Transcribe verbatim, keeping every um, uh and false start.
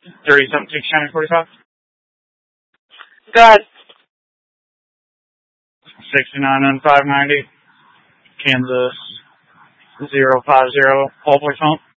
thirty seventeen County forty-five. Go ahead. sixty-nine and five ninety. Kansas zero five zero. All place home.